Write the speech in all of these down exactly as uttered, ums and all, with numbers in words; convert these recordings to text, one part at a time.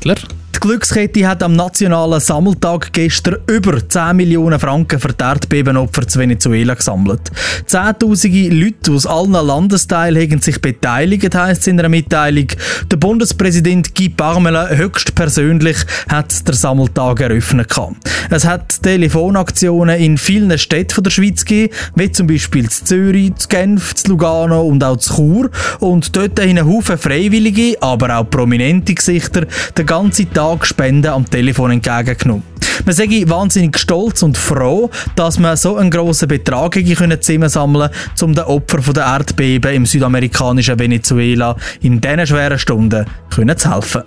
Adler. Die Glückskette hat am nationalen Sammeltag gestern über zehn Millionen Franken für die Erdbebenopfer zu Venezuela gesammelt. Zehntausende Leute aus allen Landesteilen haben sich beteiligt, heisst es in einer Mitteilung. Der Bundespräsident Guy Parmelin höchstpersönlich hat den Sammeltag eröffnet. Es hat Telefonaktionen in vielen Städten der Schweiz gegeben, wie zum Beispiel in Zürich, in Genf, in Lugano und auch in Chur. Und dort haben ein Haufen Freiwillige, aber auch prominente Gesichter den ganzen Tag Spenden am Telefon entgegengenommen. Man sei wahnsinnig stolz und froh, dass man so einen grossen Betrag zusammensammeln konnte, um den Opfern der Erdbeben im südamerikanischen Venezuela in diesen schweren Stunden zu helfen.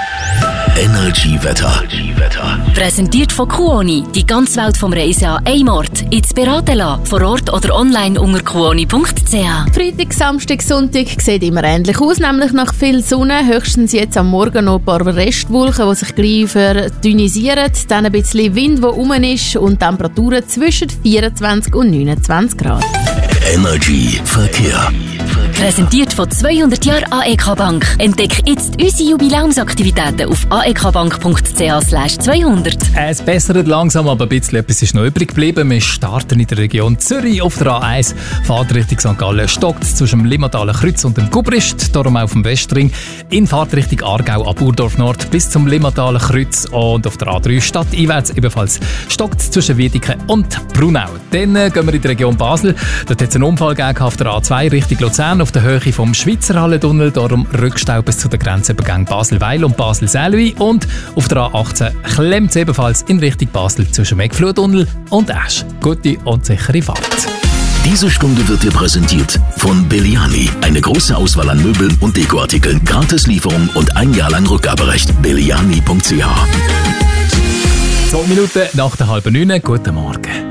Energy-Wetter. Präsentiert von Kuoni. Die ganze Welt vom Reisen an einem Ort. Jetzt beraten lassen. Vor Ort oder online unter kuoni punkt c h. Freitag, Samstag, Sonntag sieht immer ähnlich aus, nämlich nach viel Sonne. Höchstens jetzt am Morgen noch ein paar Restwolken, die sich gleich verdünnisieren. Dann ein bisschen Wind, der rum ist und Temperaturen zwischen vierundzwanzig und neunundzwanzig Grad. Energy Verkehr. Präsentiert von zweihundert Jahren A E K Bank. Entdeck jetzt unsere Jubiläumsaktivitäten auf a e k bank punkt c h slash zweihundert. Es bessert langsam, aber ein bisschen etwas ist noch übrig geblieben. Wir starten in der Region Zürich auf der A eins. Fahrtrichtung Sankt Gallen stockt zwischen dem Limmataler Kreuz und dem Gubrist, darum auf dem Westring. In Fahrtrichtung Aargau ab Urdorf Nord bis zum Limmataler Kreuz und auf der A drei stadteinwärts ebenfalls stockt zwischen Wiedeke und Brunau. Dann äh, gehen wir in die Region Basel. Dort hat es einen Unfall gegeben auf der A zwei Richtung Luzern auf der Höhe vom Schweizer Hallentunnel, darum Rückstau bis zu den Grenzübergängen Basel-Weil und Basel-Saarlouis, und auf der A achtzehn klemmt es ebenfalls in Richtung Basel zwischen Megfluhtunnel und Asch. Gute und sichere Fahrt. Diese Stunde wird dir präsentiert von Belliani. Eine große Auswahl an Möbeln und Dekoartikeln, Gratislieferung und ein Jahr lang Rückgaberecht. belliani punkt c h. Zwei Minuten nach der halben neun. Guten Morgen.